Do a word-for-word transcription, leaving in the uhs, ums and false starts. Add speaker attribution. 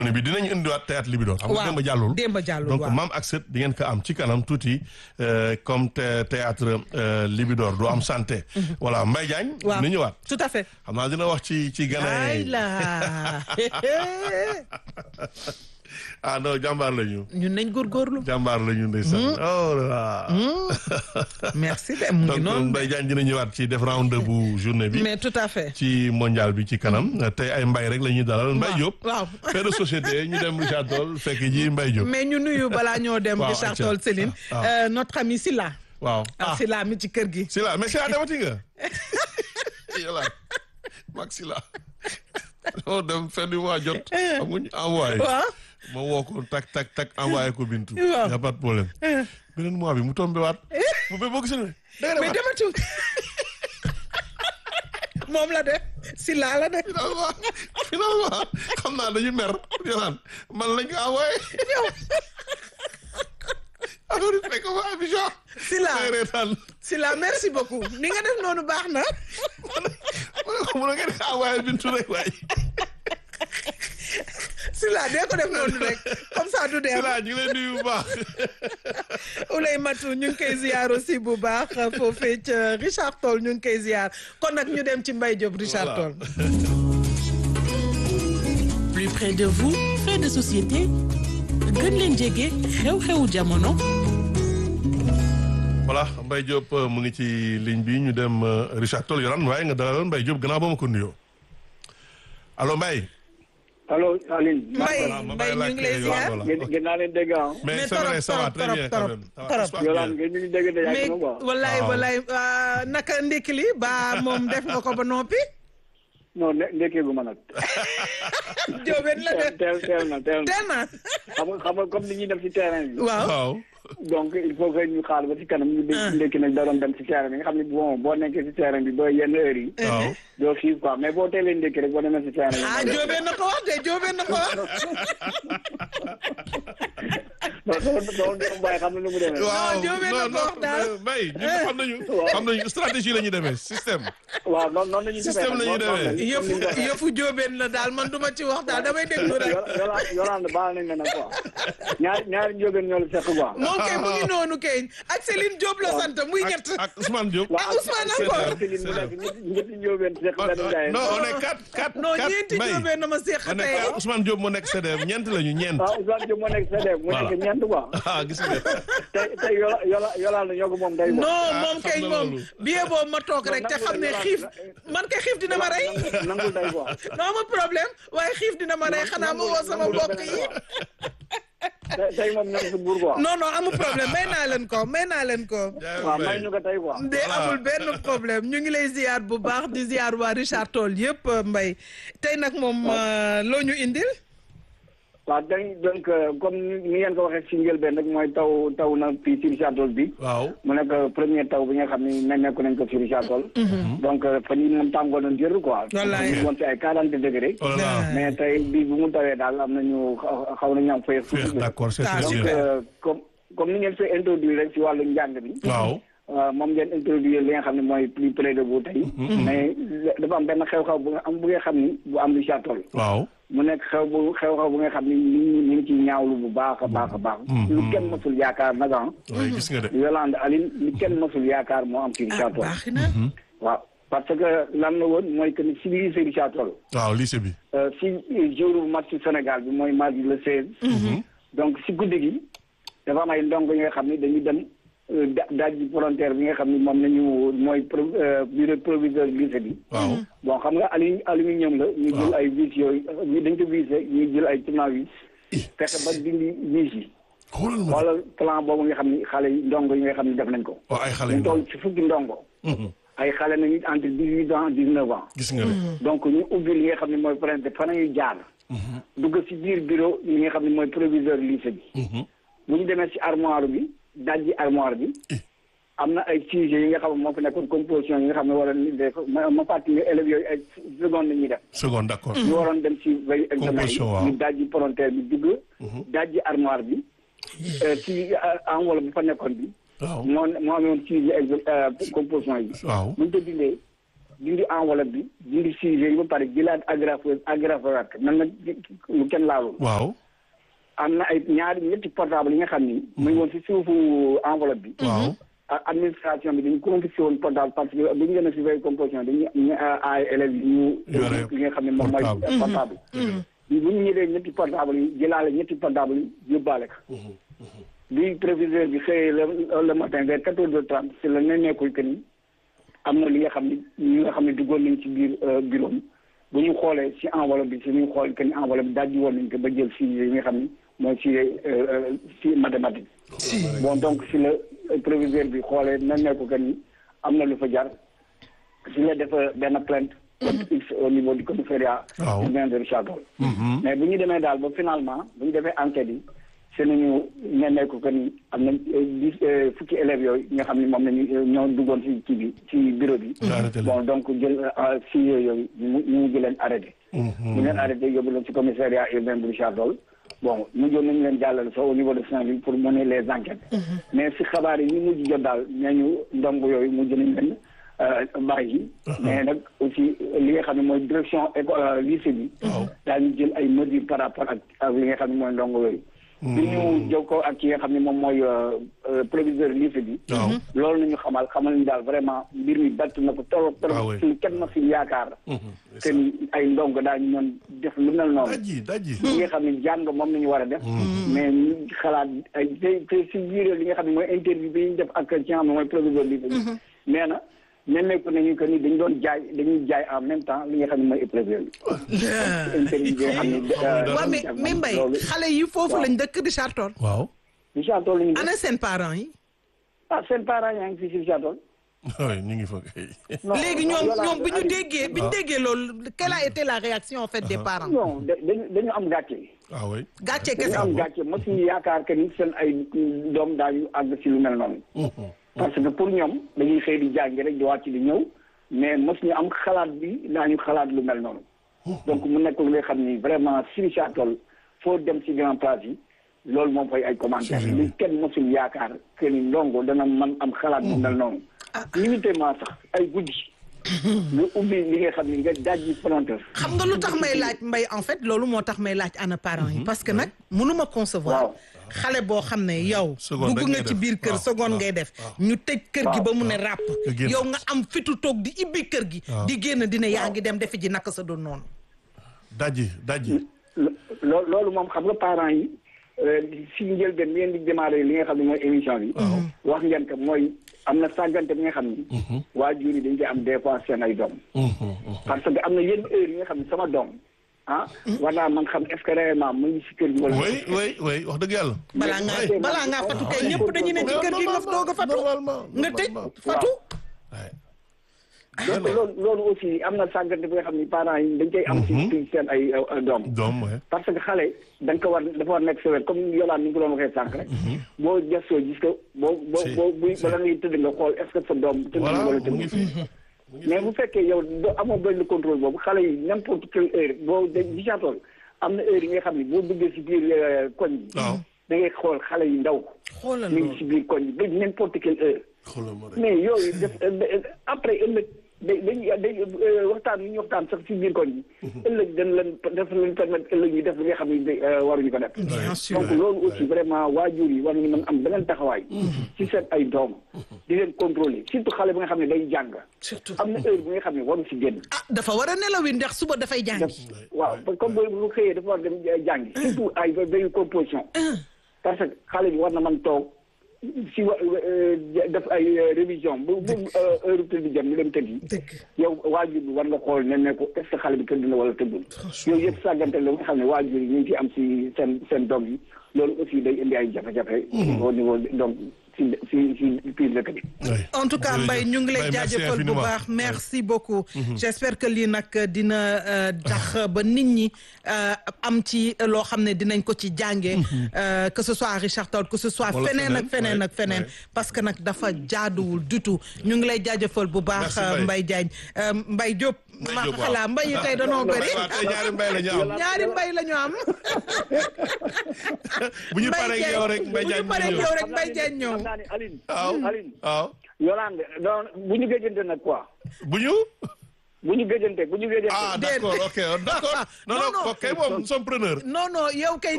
Speaker 1: bi dinañ indiwaat théâtre Libidor. xam nga démb jàllul
Speaker 2: démb jàllul
Speaker 1: donc
Speaker 2: waaw.
Speaker 1: maam ak sët di ngeen ko am ci kanam tuuti comme théâtre Libidor du am santé. voilà Mbaye Diagne.
Speaker 2: waaw
Speaker 1: dina ñëwaat.
Speaker 2: tout à fait.
Speaker 1: xam naa dina wax ci ci gane.
Speaker 2: ay la
Speaker 1: ah non jàmbaar la ñu.
Speaker 2: ñun nañ góorgóorlu.
Speaker 1: jàmbaar la ñu ndeysaan. oh là.
Speaker 2: merci de mu ngi
Speaker 1: donc
Speaker 2: noonu.
Speaker 1: Mbaye Diagne dina ñëwaat ci def round bu journée bi.
Speaker 2: mais tout à fait.
Speaker 1: ci mondial bi ci kanam tey ay Mbaye rek la ñuy dalal Mbaye Diop.
Speaker 2: waaw
Speaker 1: fait de société ñu dem Richard Toll fekk ji Mbaye Diop.
Speaker 2: mais ñu nuyu balaa ñoo dem.
Speaker 1: waaw
Speaker 2: Richard
Speaker 1: acca.
Speaker 2: Toll Céline.
Speaker 1: waaw.
Speaker 2: Euh, notre ami Silla.
Speaker 1: waaw
Speaker 2: ah Silla mi ci kër gi.
Speaker 1: Sila mais Sila demati nga. yàlla mag Sila. non dem fin du mois jot. amuñ envoyé.
Speaker 2: waaw.
Speaker 1: ma woo ko tak tak tak envoyé ko Bintu.
Speaker 2: waaw.
Speaker 1: y a pas de problème. beneen mois bi mu tombé waat. bu bee boo gisee ne.
Speaker 2: mais dematu. moom la de Silla la de.
Speaker 1: finalement finalement xam naa dañu mer yolaan man lañ ko envoyé. alors il fekk ma Abidjan.
Speaker 2: Silla
Speaker 1: may reetaan.
Speaker 2: Silla merci beaucoup ni nga def noonu baax na.
Speaker 1: ma ne ko mun ngeen ko envoyé Bintu rek waaye.
Speaker 2: Silla dee ko def noonu rek comme ça du dem.
Speaker 1: Sila ñu ngi lay nuyu bu baax.
Speaker 2: Oulay Matou ñu ngi koy ziar aussi bu baax foofee ca Richard Toll ñu ngi koy ziar kon nag ñu dem ci Mbaye Diop Richard Toll.
Speaker 3: Plus près de vous, faits de société gën leen jege xew-xewu jamono.
Speaker 1: voilà Mbaye Diop mu ngi ci ligne bi ñu dem Richard Toll yoran waaye nga dalaloon Mbaye Diop gannaaw ba ma ko nuyoo allo Mbaye.
Speaker 4: allo Aline.
Speaker 2: Mbaye Mbaye ñu ngi lay ziar.
Speaker 4: gën gën naa leen dégg ah.
Speaker 1: mais
Speaker 2: mais
Speaker 1: c'est vrai ça va
Speaker 2: torop
Speaker 1: très bien quand même.
Speaker 2: torop
Speaker 4: Yolande ngeen ñu ngi dégg de
Speaker 2: mais
Speaker 4: yàgg na quoi.
Speaker 2: wallaay
Speaker 1: waaw.
Speaker 2: wallaay ah, naka ndekki li ba moom def nga ko ba noppi.
Speaker 4: non ne ndekkee gu ma nag.
Speaker 2: Jóobeen la de
Speaker 4: teel teel na teel na
Speaker 2: teel na.
Speaker 4: xam nga xam nga comme ni ñuy def ci terrain bi.
Speaker 2: waaw
Speaker 1: waaw.
Speaker 4: donc il faut que ñu xaar ba ci kanam ñu dégg ndekki nag da doon dem ci terrain bi nga xam ne bon boo nekkee ci terrain bi ba yenn heure yi.
Speaker 1: waaw.
Speaker 4: doo xiif quoi mais boo teelee ndekki rek boo demee ci terrain bi.
Speaker 2: ah Jóobeen na ko wax de Jóobeen na ko wax.
Speaker 4: non non non Mbaye xam na nu mu demee.
Speaker 1: waaw
Speaker 2: Jóobeen na ko wax daal.
Speaker 1: Mbaye ñun xam nañu. xam nañu stratégie la ñuy demee système.
Speaker 4: waaw noonu noonu la ñuy demee
Speaker 1: Système la ñuy demee.
Speaker 2: yëfu yëfu Jóobeen la daal man duma ci wax daal damay déglu rek.
Speaker 4: Yolande Yolande baal nañ la nag quoi ñaari ñaari njóobeen ñoo la seq quoi.
Speaker 2: moom kay mu ngi noonu kay ak Céline Diop la sant muy ñett.
Speaker 1: ak ak Ousmane Diop.
Speaker 2: ah Ousmane encore.
Speaker 4: Céline mu nekk ñetti ñetti njóobeen seq benn njaay.
Speaker 1: non on est quatre quatre
Speaker 2: non
Speaker 1: quatre
Speaker 2: ñeenti
Speaker 1: Mbaye.
Speaker 2: Jóobeen na ma seq
Speaker 1: on est
Speaker 2: tey.
Speaker 1: quatre Ousmane Diop moo nekk C D F ñeent lañu ñeent.
Speaker 4: waaw Ousmane Diop moo nekk C D F mu
Speaker 1: Voilà.
Speaker 4: nekk ñeent quoi.
Speaker 1: ah gis nga.
Speaker 4: tey tey yola yola Yolande ñoo ko moom day.
Speaker 2: non moom
Speaker 1: xam
Speaker 2: kay
Speaker 1: na
Speaker 2: moom
Speaker 1: loolu.
Speaker 2: bien boobu ma toog rek te xam ne xiif man kay xiif dina ma rey.
Speaker 4: nangul day quoi.
Speaker 2: non amul problème waaye xiif dina ma rey xanaa ma woo sama mbokk yi.
Speaker 4: tey tey moom ñoo ngi si buur quoi.
Speaker 2: non non amul problème may naa leen ko may naa leen ko.
Speaker 4: waaw may ñu ko tey quoi.
Speaker 2: de amul benn problème ñu ngi lay ziar bu baax di ziar waa Richard Toll yëpp Mbaye tey nag moom euh, loo ñu indil.
Speaker 4: waaw tey donc comme ni ngeen ko waxee si njëlbeen rek mooy taw taw na fii si Richard Toll bi.
Speaker 1: waaw.
Speaker 4: mu nekk premier taw bi nga xam ne nemmeeku nañ ko si Richard Toll. donc fan yii moom tàngoor nañ jër quoi.
Speaker 2: Wallaay.
Speaker 4: ñu woon si ay quarante degré.
Speaker 1: oh là là.
Speaker 4: mais tey bii bu mu tawee daal am nañu xaw xaw nañu am fay.
Speaker 1: Féex, d'accord c'est
Speaker 2: Ah,
Speaker 1: très
Speaker 4: donc
Speaker 1: bien.
Speaker 4: euh, comme comme ni ngeen fi introduire rek si wàllu njàng bi.
Speaker 1: waaw.
Speaker 4: Euh, moom ngeen introduire li nga xam ne mooy plus près de vous tey. mais dafa am benn xew-xew bu nga am bu nga xam ni bu am Richard Toll.
Speaker 1: waaw.
Speaker 4: mu nekk xew bu xew-xew bu nga xam ni nit ñi ñu ngi ciy ñaawlu bu baax a baax a baax. lu kenn mësul yaakaar nag ah.
Speaker 1: waaye gis nga de.
Speaker 4: Yolande Aline lu kenn mësul yaakaar moo am ci
Speaker 2: ah
Speaker 4: Richard Toll.
Speaker 2: baax na.
Speaker 4: waaw parce que lan la woon mooy que ni si lycée Richard Toll.
Speaker 1: waaw lycée bi.
Speaker 4: euh, si jour match Sénégal bi mooy mardi le seize. donc si guddi gi dafa am ay ndongo yi nga xam ni dañuy dem. daaj ji volontaire bi nga xam ni moom nañu mooy pro bureau proviseur lycée bi.
Speaker 1: waaw.
Speaker 4: bon xam nga alumi aluminium la. ñu jël ay vis yooyu ñu dañ ko visé ñu jël ay tournevis. fexe ba dindi vis yi.
Speaker 1: xoolal ma.
Speaker 4: wala plan boobu nga xam ni xale yi ndongo yi nga xam ni def nañ ko.
Speaker 1: waaw ay xale
Speaker 4: ñu
Speaker 1: yu
Speaker 4: toll ci fukki ndongo. ay xale nañu entre dix-huit ans dix-neuf ans.
Speaker 1: gis nga de.
Speaker 4: donc ñu ubbi li nga xam ne mooy principe fan nañu jaar. dugg ci biir bureau li nga xam ne mooy proviseur lycée bi. bu ñu demee ci armoire bi. dajji armoire bi am na ay sujets yi nga xam ne moo fi nekkoon composition yi nga xam ne waroon nañu def ma ma fàttali élèves yooyu ay seconde la ñuy def.
Speaker 1: seconde d'accord.
Speaker 4: ñu waroon dem ci veille examen yi
Speaker 1: composition waaw.
Speaker 4: ñu dajji volontaire bi dugg. dajji armoire bi. ci enveloppe bi fa nekkoon bi.
Speaker 1: waaw.
Speaker 4: moo moo amoon sujet ex composition yi.
Speaker 1: waaw.
Speaker 4: bu ñu ko dindee dindi enveloppe bi dindi sujet yi ba pare jëlaat agrafe agrafewaat man nag lu kenn laalul.
Speaker 1: waaw.
Speaker 4: am na ay ñaari ñetti portable yi nga xam ni. mu ngi woon si suufu enveloppe bi.
Speaker 1: waaw.
Speaker 4: administration bi dañu confisqué woon portable parce que bu ñu gën a si veille composition dañuy ñu ay élèves yi ñu. li nga xam ne moom mooy portable. bu ñu ñëwee ñetti portable yi jëlaale ñetti portable yi yóbbaale ko. bi proviseur bi xëyee le le matin vers quatorze heures trente si la ne nekkul que ni am na li nga xam ni ñi nga xam ne duggoon nañ ci biir bureau bu ñu xoolee si enveloppe bi si ñu xool que ni enveloppe bi dajji woon nañ ko ba jël si yi nga xam ni mooy si si mathématique. bon donc si la proviseur bi xoolee na nekku que ni am na lu fa jar si la def benn plainte. contre X au niveau du commissariat.
Speaker 1: waaw
Speaker 4: urbain de Richard Toll. mais bu ñu demee daal ba finalement bu ñu defee enquête yi. se nañu ne nekk que ni am na dix fukki élèves yooyu nga xam ne moom nañu ñoo duggoon ci ci bi ci bureau bi bon donc jël si yooyu ñu ñu ngi leen arrêté ñu leen arrêté yóbbu leen ci commissariat urbain bu Richard Toll bon mujjoon nañu leen jàllale sax au niveau de Saint-Louis pour mener les enquêtes mais si xabaar yi ñu mujj jot daal nee ñu ndongo yooyu mujj nañ leen bàyyi mais nag aussi li nga xam ne mooy direction lycée bi daañu jël ay mesures par rapport ak ak li nga xam ne mooy ndongo yooyu bi ñu jokkoo ak ki nga xam ne moom mooy proviseur lycée bi loolu nañu xamal xamal ñu daal vraiment mbir mi bett na ko trop trop si kenn ma si yaakaar te ay ndongo daañu mën def lu mel noonu li nga xam ne jàng moom nañu war a def mais ñu xalaat ay te te si biir li nga xam ne mooy interview bi ñu def ak ci nga xam ne mooy proviseur lycée bi nee na nemmeeku nañu que ni dañu doon jaay dañuy jaay en même temps li nga xam ne mooy épreuve bi.
Speaker 2: waaw mais mais Mbaye xale yi foofu lañ dëkk Richard Toll.
Speaker 1: waaw.
Speaker 4: Richard Toll lañu.
Speaker 2: ana seen parents yi.
Speaker 4: ah seen parents yaa ngi fi si Richard Toll.
Speaker 1: oui ñu ngi fa kay.
Speaker 2: léegi ñoom ñoom bi ñu déggee bi ñu déggee loolu quelle a été la réaction en fait des parents.
Speaker 4: non dañu dañu am gàcce.
Speaker 1: ah oui.
Speaker 2: gàcce kese
Speaker 4: dañu am gàcce mosuñu yaakaar que ni seen ay doom daañu àgg si lu mel noonu. parce que pour ñoom dañuy xëy di jàngi rek di wàcc di ñëw mais mos ñu am xalaat bi daañu xalaat lu mel noonu. donc mu nekk lu nga xam ni vraiment si Richard Toll foo dem si grand place yi loolu moom fay ay commentaires li kenn mosul yaakaar que ni ndongo dana mën am xalaat lu mel noonu. limité-ment sax ay guddi. nga ubbi li nga xam ni nga dajji frontière.
Speaker 2: xam nga lu tax may laaj Mbaye en fait loolu moo tax may laaj ana parents yi parce que nag mënuma concevoir. xale boo xam ne yow dugg nga ci biir kër seconde ngay def ñu tëj kër gi ba mu ne ràpp yow nga am fitu toog di ibbi kër gi di génn dina yaa ngi dem defi ji naka sa doon noonu
Speaker 1: dajji dajji
Speaker 4: loo loolu moom xam nga parents yi si njëlbeen ngeen di démarrer li nga xam ne mooy émission bi wax ngeen ko mooy am na sàggante bi nga xam ni waajur yi dañ koy am des fois seen ay doom parce que am na yenn heure yi nga xam ne sama doom ah war naa man xam est-ce que réellement mu ngi si kër gi wala.
Speaker 1: oui oui oui wax dëgg yàlla.
Speaker 2: balaa ngaa balaa ngaa fatu kay ñëpp dañu ne ci kër gi nga doog a fatu nga tëj fatu.
Speaker 4: donc loolu loolu aussi am na sàggante bi nga xam ni parents yi dañ koy am. si seen ay doom.
Speaker 1: doom
Speaker 4: parce que xale da nga ko war dafa war nekk sa wet comme Yolande ni nga ko doon waxee sànq rek. boo gëstoo gis ko boo boo boo buy bala ngay tëdd nga xool est-ce que sa doom. tëdd nga wala tëdd mais bu fekkee yow doo amoo benn contrôle boobu xale yi n'importe quelle heure boo de Richard Toll am na heure yi nga xam ne boo duggee si biir koñ bi. da ngay xool xale yi ndaw.
Speaker 2: xoolal
Speaker 4: mi ngi si biir koñ bi ba n'importe quelle heure. mais yooyu def après ëllëg day dañuy day waxtaan yi ñu waxtaan sax si biir koñ bi. ëllëg dañ leen def leen permettre ëllëg ñu def li nga xam ne waruñu ko def.
Speaker 2: bien sûr
Speaker 4: donc loolu aussi vraiment waajur yi war nañu mën am beneen taxawaay. ci seen ay doom. di leen contrôler surtout xale bi nga xam ne day jàng.
Speaker 2: surtout
Speaker 4: am na heure bi nga xam ne waru si génn.
Speaker 2: ah dafa war a nelawi ndax suba dafay jàngi.
Speaker 4: waaw comme bu xëyee dafa war dem jàngi. surtout ay veille composition. parce que xale bi war na mën toog si wa def ay révision bu bu heure tëdd jëm ñu dem tëdd yi. yow waajur bi war nga xool ne ne ko est-ce que xale bi tëdd na wala tëddul. yooyu yëpp sàggante la nga xam ne waajur yi ñu ngi ci am si seen seen doom yi loolu aussi day indi ay jafe-jafe. au niveau donc. si si si biir dëkk bi.
Speaker 2: en tout cas Mbaye ñu ngi lay jaajëfal bu baax merci beaucoup. j'espère que lii nag dina tax ba nit ñi am ci loo xam ne dinañ ko ci jàngee. que ce soit à Richard Toll que ce soit feneen ak feneen ak feneen. parce que nag dafa jaaduwul du tout ñu ngi lay jaajëfal bu baax. Mbaye Diagne Mbaye Diop. ma xalaa Mbaye yi tey danoo bëri.
Speaker 1: ñaari Mbaye la ñu am
Speaker 2: ñaari Mbaye la ñu am.
Speaker 1: bu ñu paree ak yow rek Mbaye Diagne
Speaker 2: bu ñu paree ak yow rek Mbaye Diagne ñëw.
Speaker 4: xam naa ne Aline.
Speaker 1: waaw
Speaker 4: Aline.
Speaker 1: waaw.
Speaker 4: Yolande donc bu ñu gëjante nag quoi.
Speaker 1: bu ñu.
Speaker 4: bu ñu gëjante bu ñu gëjante.
Speaker 1: ah d'accord ok d'accord non non kay moom nous sommes preneurs.
Speaker 2: non non yow kay